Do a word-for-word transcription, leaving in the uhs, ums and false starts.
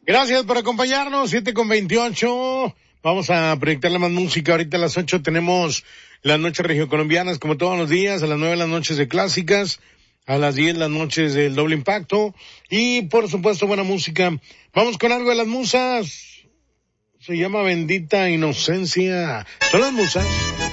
Gracias por acompañarnos, siete con veintiocho. Vamos a proyectarle más música. Ahorita a las ocho tenemos las noches regiocolombianas, como todos los días. A las nueve las noches de clásicas. A las diez las noches del doble impacto. Y, por supuesto, buena música. Vamos con algo de las musas. Se llama Bendita Inocencia. Son las musas.